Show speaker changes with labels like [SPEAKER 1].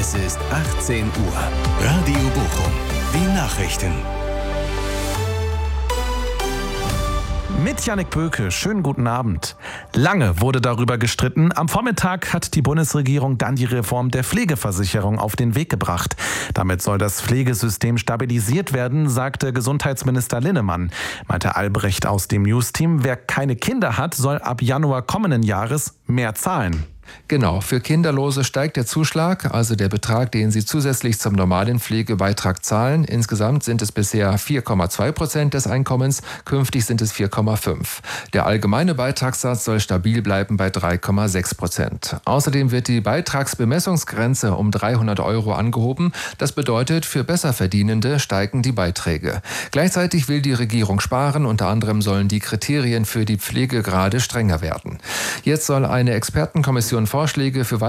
[SPEAKER 1] Es ist 18 Uhr. Radio Bochum. Die Nachrichten.
[SPEAKER 2] Mit Jannik Böke, schönen guten Abend. Lange wurde darüber gestritten. Am Vormittag hat die Bundesregierung dann die Reform der Pflegeversicherung auf den Weg gebracht. Damit soll das Pflegesystem stabilisiert werden, sagte Gesundheitsminister Linnemann. Meinte Albrecht aus dem News-Team, wer keine Kinder hat, soll ab Januar kommenden Jahres mehr zahlen.
[SPEAKER 3] Genau, für Kinderlose steigt der Zuschlag, also der Betrag, den sie zusätzlich zum normalen Pflegebeitrag zahlen. Insgesamt sind es bisher 4,2% des Einkommens, künftig sind es 4,5%. Der allgemeine Beitragssatz soll stabil bleiben bei 3,6%. Außerdem wird die Beitragsbemessungsgrenze um 300 € angehoben. Das bedeutet, für Besserverdienende steigen die Beiträge. Gleichzeitig will die Regierung sparen, unter anderem sollen die Kriterien für die Pflegegrade strenger werden. Jetzt soll eine Expertenkommission Vorschläge für